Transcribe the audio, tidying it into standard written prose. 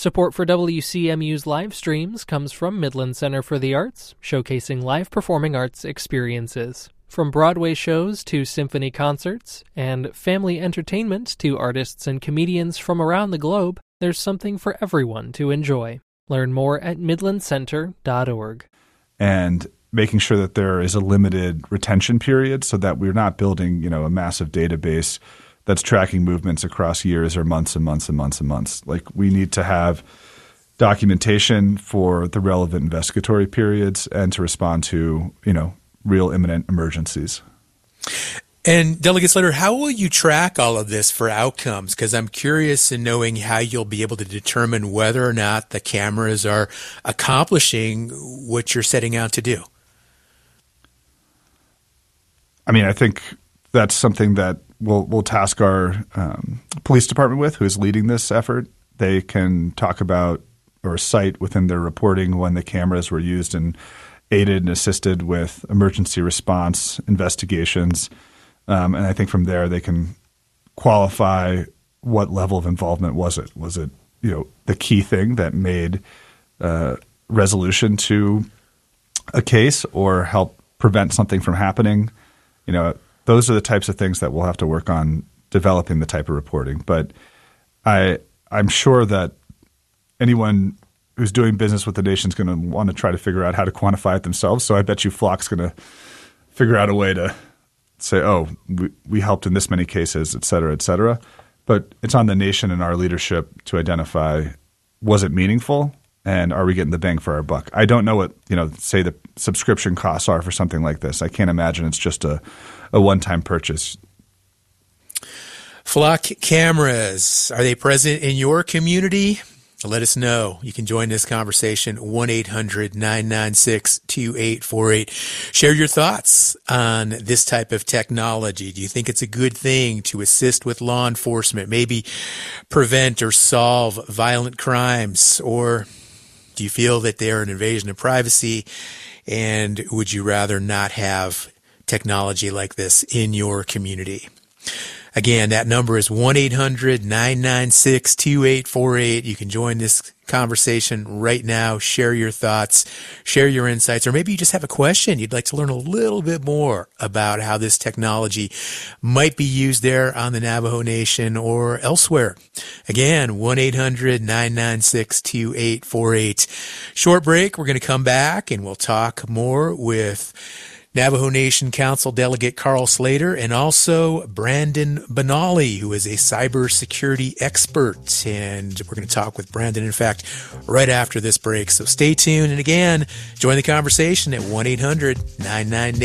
Support for WCMU's live streams comes from Midland Center for the Arts, showcasing live performing arts experiences. From Broadway shows to symphony concerts, and family entertainment to artists and comedians from around the globe, there's something for everyone to enjoy. Learn more at midlandcenter.org. And making sure that there is a limited retention period so that we're not building, a massive database that's tracking movements across years or months and months and months and months. Like, we need to have documentation for the relevant investigatory periods and to respond to, real imminent emergencies. And Delegate Slater, how will you track all of this for outcomes? Because I'm curious in knowing how you'll be able to determine whether or not the cameras are accomplishing what you're setting out to do. I think that's something that we'll task our police department with, who is leading this effort. They can talk about or cite within their reporting when the cameras were used and aided and assisted with emergency response investigations. And I think from there they can qualify what level of involvement was it. Was it, the key thing that made resolution to a case or help prevent something from happening? Those are the types of things that we'll have to work on developing the type of reporting. But I'm sure that anyone who's doing business with the nation is going to want to try to figure out how to quantify it themselves. So I bet you Flock's going to figure out a way to say, oh, we helped in this many cases, et cetera, et cetera. But it's on the nation and our leadership to identify, was it meaningful? And are we getting the bang for our buck? I don't know what, say the subscription costs are for something like this. I can't imagine it's just a one-time purchase. Flock cameras, are they present in your community? Let us know. You can join this conversation, 1-800-996-2848. Share your thoughts on this type of technology. Do you think it's a good thing to assist with law enforcement, maybe prevent or solve violent crimes? Or do you feel that they're an invasion of privacy, and would you rather not have technology like this in your community? Again, that number is 1-800-996-2848. You can join this conversation right now. Share your thoughts, share your insights, or maybe you just have a question. You'd like to learn a little bit more about how this technology might be used there on the Navajo Nation or elsewhere. Again, 1-800-996-2848. Short break. We're going to come back and we'll talk more with Navajo Nation Council Delegate Carl Slater, and also Brandon Benally, who is a cybersecurity expert. And we're going to talk with Brandon, in fact, right after this break. So stay tuned. And again, join the conversation at 1-800-998